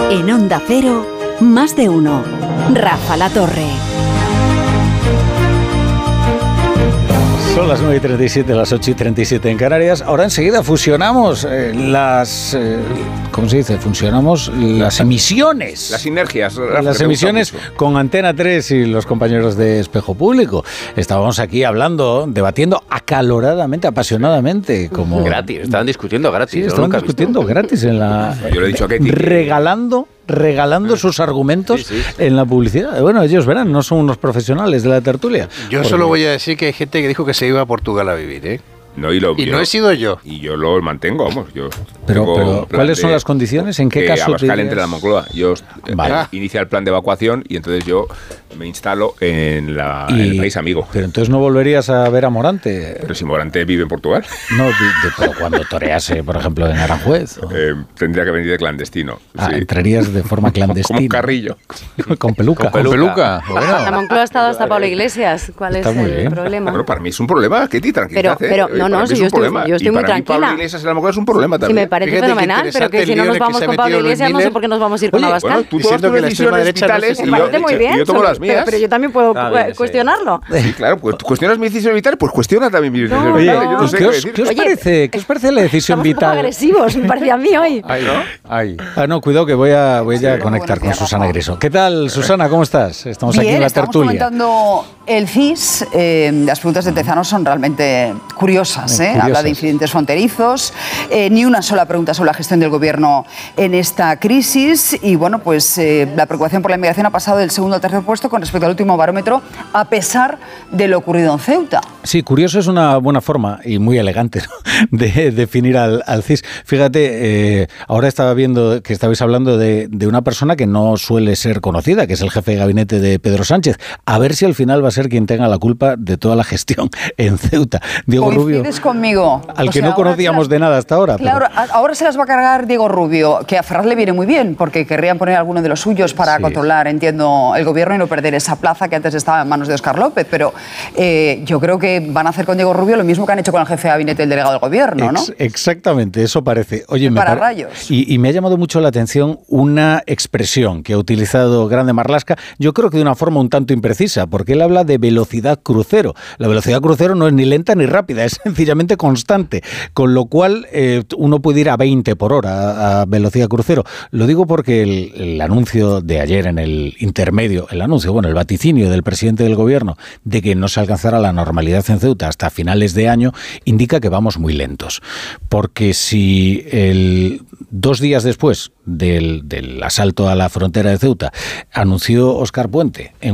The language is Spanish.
En Onda Cero, más de uno. Rafa La Torre. Son las 9:37, las 8:37 en Canarias. Ahora enseguida fusionamos ¿cómo se dice? Fusionamos las emisiones. Las sinergias. Las emisiones con Antena 3 y los compañeros de Espejo Público. Estábamos aquí hablando, debatiendo acaloradamente, apasionadamente. Como gratis, estaban discutiendo gratis. Sí, estaban discutiendo gratis en la... Yo le he dicho a Ketty. Regalando sus argumentos en la publicidad. Bueno, ellos verán, no son unos profesionales de la tertulia. Yo solo voy a decir que hay gente que dijo que se iba a Portugal a vivir, ¿eh? No, y no he sido yo. Y yo lo mantengo, vamos. Pero ¿cuáles son las condiciones? ¿En qué caso? Abascal entre la Moncloa. Yo inicia el plan de evacuación y entonces yo me instalo en el país amigo. Pero entonces no volverías a ver a Morante. Pero si Morante vive en Portugal. No, pero cuando torease, por ejemplo, en Aranjuez. Tendría que venir de clandestino. Sí. Entrarías de forma clandestina. Como un carrillo. Con peluca. Con peluca. Bueno. La Moncloa ha estado hasta Pablo Iglesias. ¿Cuál es el problema? Bueno, para mí es un problema, Ketty, tranquilízate. Pero no, si yo estoy muy tranquila. Pablo Iglesias en la Moncloa es un problema también. Sí, me parece fenomenal, pero que si no nos vamos con Pablo Iglesias, no sé por qué nos vamos a ir con Abascal. Bueno, tú tomas tus decisiones vitales me parece muy bien. Y yo tomo las mías. Pero yo también puedo cuestionarlo. Sí, claro, pues tú cuestionas mis decisiones vitales, pues cuestiona también mis decisiones vitales. Yo no sé ¿Qué os parece la decisión vital? Estamos agresivos, me parece a mí hoy. No, cuidado que voy a conectar con Susana Griso. ¿Qué tal, Susana? ¿Cómo estás? Estamos aquí en la tertulia. Estamos comentando el CIS. Las preguntas de Tezano son realmente curiosas. Habla de incidentes fronterizos, ni una sola pregunta sobre la gestión del gobierno en esta crisis y bueno, pues la preocupación por la inmigración ha pasado del segundo al tercer puesto con respecto al último barómetro a pesar de lo ocurrido en Ceuta. Sí, curioso es una buena forma y muy elegante, ¿no?, de definir al CIS. Fíjate, ahora estaba viendo que estabais hablando de una persona que no suele ser conocida, que es el jefe de gabinete de Pedro Sánchez. A ver si al final va a ser quien tenga la culpa de toda la gestión en Ceuta. Diego Rubio. Conmigo. Al que no conocíamos de nada hasta ahora. Claro, ahora se las va a cargar Diego Rubio, que a Ferraz le viene muy bien, porque querrían poner alguno de los suyos para controlar, entiendo, el gobierno y no perder esa plaza que antes estaba en manos de Óscar López. Pero yo creo que van a hacer con Diego Rubio lo mismo que han hecho con el jefe de gabinete del delegado del gobierno, ¿no? Exactamente, eso parece. Oye, rayos. Y me ha llamado mucho la atención una expresión que ha utilizado Grande Marlaska, yo creo que de una forma un tanto imprecisa, porque él habla de velocidad crucero. La velocidad crucero no es ni lenta ni rápida, es sencillamente constante, con lo cual uno puede ir a 20 por hora a velocidad crucero. Lo digo porque el anuncio de ayer en el intermedio, el vaticinio del presidente del gobierno de que no se alcanzará la normalidad en Ceuta hasta finales de año, indica que vamos muy lentos. Porque si 2 días después del asalto a la frontera de Ceuta anunció Óscar Puente en